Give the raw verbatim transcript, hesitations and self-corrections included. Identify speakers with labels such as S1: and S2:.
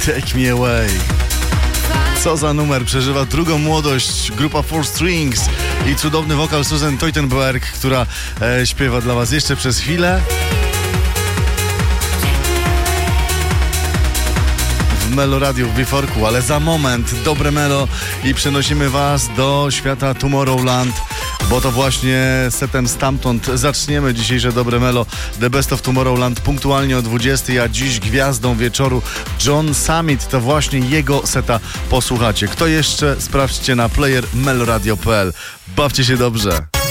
S1: Take Me Away. Co za numer, przeżywa drugą młodość grupa Four Strings i cudowny wokal Susan Teutenberg, która e, śpiewa dla was jeszcze przez chwilę. W Melo Radio w Wiforku, ale za moment dobre Melo i przenosimy was do świata Tomorrowland, bo to właśnie setem stamtąd zaczniemy dzisiejsze dobre Melo. The Best of Tomorrowland punktualnie o dwudziestej, a dziś gwiazdą wieczoru John Summit. To właśnie jego seta posłuchacie. Kto jeszcze? Sprawdźcie na player meloradio kropka p l. Bawcie się dobrze.